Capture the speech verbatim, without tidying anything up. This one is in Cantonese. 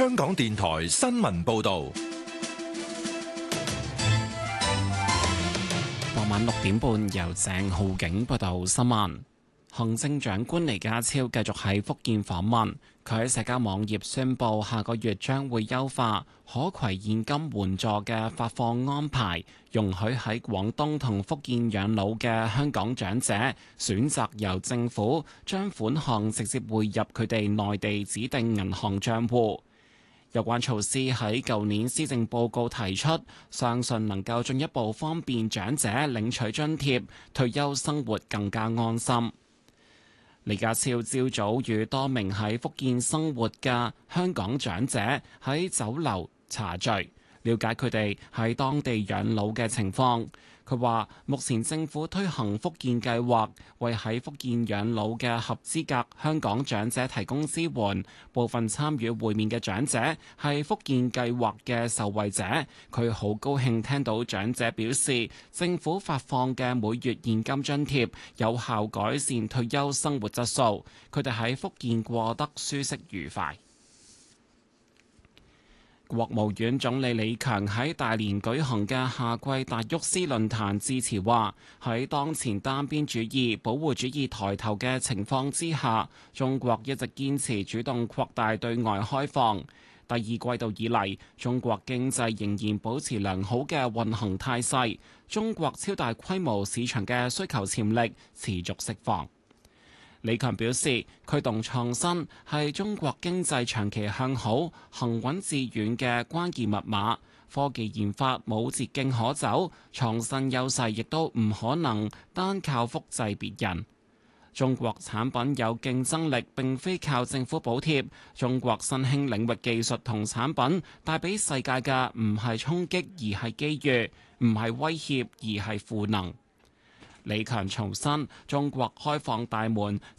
香港電台新聞報道。 傍晚六點半，由鄭浩景報道新聞。行政長官李家超繼續喺福建訪問，佢喺社交網頁宣布，下個月將會優化可攜現金援助嘅發放安排，容許喺廣東同福建養老嘅香港長者選擇由政府將款項直接匯入佢哋內地指定銀行帳戶。有關措施喺舊年施政報告提出，相信能夠進一步方便長者領取津貼，退休生活更加安心。李家超朝早與多名喺福建生活嘅香港長者喺酒樓茶聚，了解佢哋喺當地養老嘅情況。佢話：目前政府推行福建計劃，為喺福建養老嘅合資格香港長者提供支援。部分參與會面嘅長者係福建計劃嘅受惠者。佢好高興聽到長者表示，政府發放嘅每月現金津貼有效改善退休生活質素。佢哋喺福建過得舒適愉快。國務院總理李強喺大連舉行嘅夏季達沃斯論壇致辭話：喺當前單邊主義、保護主義抬頭嘅情況之下，中國一直堅持主動擴大對外開放。第二季度以嚟，中國經濟仍然保持良好嘅運行態勢，中國超大規模市場嘅需求潛力持續釋放。李強表示，驅動創新係中國經濟長期向好、行穩致遠嘅關鍵密碼。科技研發冇捷徑可走，創新優勢亦都唔可能單靠複製別人。中國產品有競爭力，並非靠政府補貼。中國新興領域技術同產品帶俾世界嘅唔係衝擊，而係機遇；唔係威脅，而係賦能。李強重申，中國開放大門